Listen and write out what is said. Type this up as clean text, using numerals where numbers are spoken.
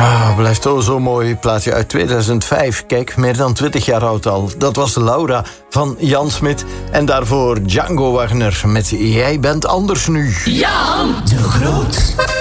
Ah, blijft zo mooi. Plaatje uit 2005. Kijk, meer dan 20 jaar oud al. Dat was Laura van Jan Smit. En daarvoor Django Wagner met Jij bent anders nu. Jan de Groot.